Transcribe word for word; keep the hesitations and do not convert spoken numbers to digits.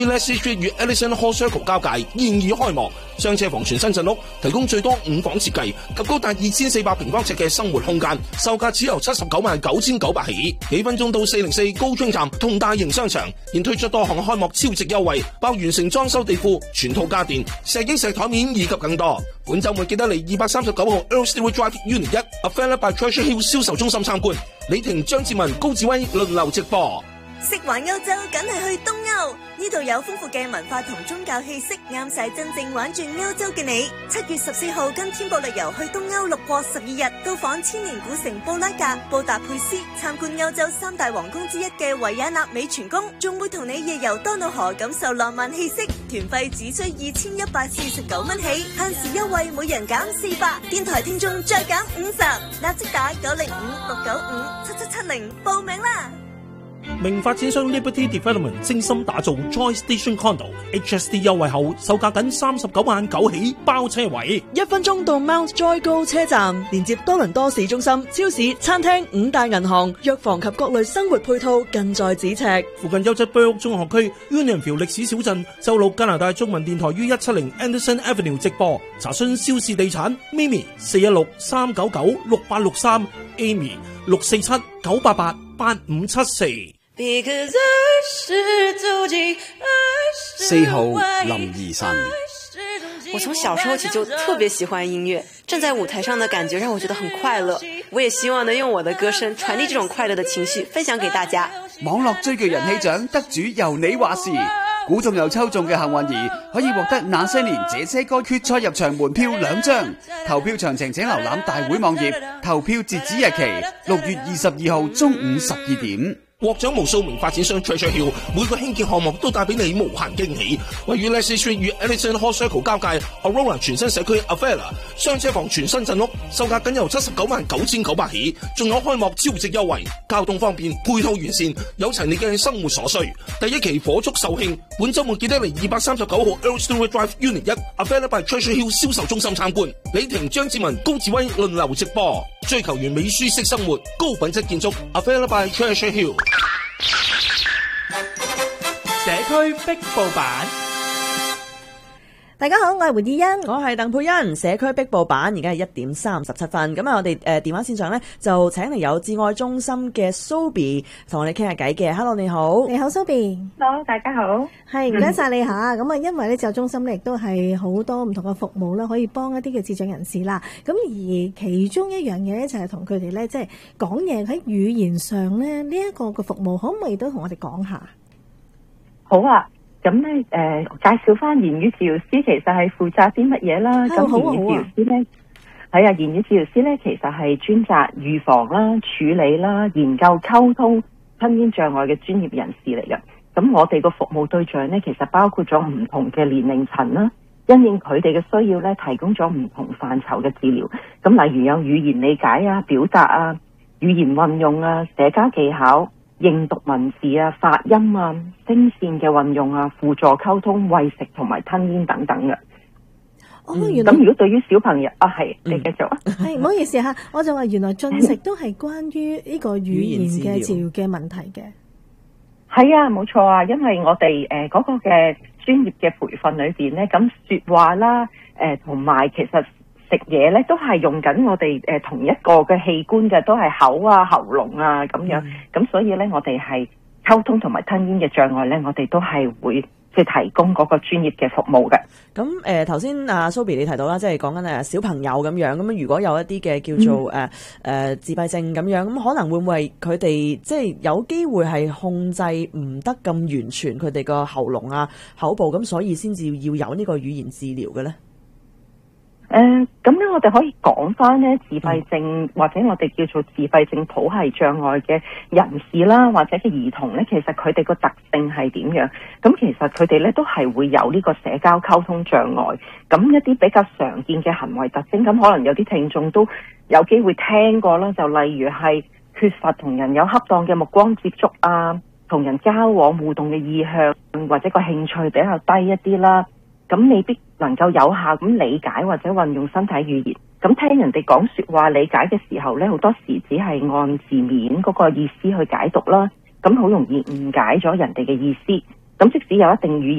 Leslie Street 與 Ellison Hall Circle 交界現已開幕，雙車房全新鎮屋，提供最多五房設計及高達二千四百平方尺嘅生活空間，售價只由七十九萬九千九百起。幾分鐘到四零四高津站同大型商場，現推出多項開幕超值優惠，包完成裝修地庫、全套家電、石英石台面以及更多。本週末記得嚟二百三十九號 Earl Stewart Drive Unit 一 Available by Treasure Hill 銷售中心參觀。李婷、張志文、高志威輪流直播。 食環歐洲，梗係去東歐，呢度有豐富嘅文化同宗教氣息，啱晒真正玩轉歐洲嘅你。七月十四號跟天博旅遊去東歐六國十二日，到訪千年古城布拉格、布達佩斯，參觀歐洲三大皇宮之一嘅維也納美泉宮，仲會同你夜遊多瑙河，感受浪漫氣息。團費只需二千一百四十九蚊起，限時優惠每人減四百，電台聽眾再減五十，立即打九零五六九五七七七零報名啦！ 名發展商 Liberty Development 精心打造 Joy Station Condo H S D 優惠後，售價僅三十九萬九起，包車位。 一分鐘到 Mount Joy 高車站，連接多倫多市中心、超市、餐廳、五大銀行、藥房及各類生活配套，近在咫尺。 附近優質居屋中學區 Unionville 歷史小鎮，周六加拿大中文電台於一七零 Anderson Avenue 直播。查詢肖氏地產 Mimi 四一六三九九六八六三 Amy 六四七九八八八五七四。 四號林怡晨， 我從小時候起就特別喜歡音樂，站在舞台上的感覺讓我覺得很快樂。我也希望能用我的歌聲傳遞這種快樂的情緒，分享給大家。 網絡追劇人氣獎得主由你話事，估中又抽中嘅幸運兒可以獲得那些年這些歌決賽入場門票兩張。投票詳情請瀏覽大會網頁，投票截止日期六月二十二號中午十二點。 獲獎無數名發展商 Treasure Hill 每個興建項目都帶俾你無限驚喜。位於 Leslie Street 與 Ellison Hall Circle 交界 Aurora 全新社區 Avella 雙車房全新鎮屋，售價僅由七十九萬九千九百起，仲有開幕超值優惠，交通方便，配套完善，有齊你嘅生活所需。第一期火速售罄，本週末記得嚟二百三十九號 Earl Stewart Drive Unit 一 Available by Treasure Hill 銷售中心參觀。李婷、張志文、高志威輪流直播，追求完美舒適生活，高品質建築 Available by Treasure Hill。 社區壁報版， 大家好，我係胡以欣，我係鄧佩欣。社區壁報版而家係一點三十七分，咁啊，我哋誒電話線上咧就請嚟有至愛中心嘅 Sobi 同我哋傾下偈嘅。Hello， 你好， 你好 Sobi。Hello， 大家好。係唔該晒你吓，咁啊，因為咧至愛中心咧亦都係好多唔同嘅服務啦，可以幫一啲嘅智障人士啦。咁而其中一樣嘢咧就係同佢哋咧即係講嘢喺語言上咧呢一個嘅服務，可唔可以都同我哋講下？ 好啊。咁咧，誒、呃，介紹翻言語治療師其實係負責啲乜嘢啦？咁、哦、言語治療師咧，係啊，言語治療師咧其實係專責預防啦、處理啦、研究溝通吞嚥障礙嘅專業人士嚟嘅。咁我哋個服務對象咧，其實包括咗唔同嘅年齡層啦，因應佢哋嘅需要咧，提供咗唔同範疇嘅治療。咁例如有語言理解啊、表達啊、語言運用啊、社交技巧、認讀文字啊、發音啊、聲線嘅運用啊、輔助溝通、餵食同埋吞嚥等等嘅。 哦，原來咁如果對於小朋友啊，係你繼續啊。係、 唔好意思吓，我就話原來進食都係關於呢個語言嘅治療嘅問題嘅。 係啊，冇錯啊，因為我哋誒嗰個嘅專業嘅培訓裏邊咧，咁說話啦，誒同埋其實食嘢咧都係用緊我哋誒同一個嘅器官嘅，都係口啊、喉嚨啊咁樣，咁、嗯、所以咧我哋係溝通同埋吞嚥嘅障礙咧，我哋都係會即係提供嗰個專業嘅服務嘅。 咁誒頭先阿 Sobi 你提到啦，即係講緊誒小朋友咁樣，咁如果有一啲嘅叫做誒誒、嗯呃、自閉症咁樣，咁可能會唔會佢哋即係有機會係控制唔得咁完全佢哋個喉嚨啊、口部，咁所以先至要有呢個語言治療嘅咧？ 誒、呃，咁咧我哋可以講翻咧自閉症、嗯、或者我哋叫做自閉症譜系障礙嘅人士啦，或者嘅兒童咧，其實佢哋個特性係點樣？咁其實佢哋咧都係會有呢個社交溝通障礙。咁一啲比較常見嘅行為特徵，咁可能有啲聽眾都有機會聽過啦，就例如係缺乏同人有恰當嘅目光接觸啊，同人交往互動嘅意向，或者個興趣比較低一啲啦。咁未必能夠有效咁理解或者運用身體語言，咁聽人哋講說話理解嘅時候咧，好多時只係按字面嗰個意思去解讀啦，咁好容易誤解咗人哋嘅意思。 咁即使有一定語言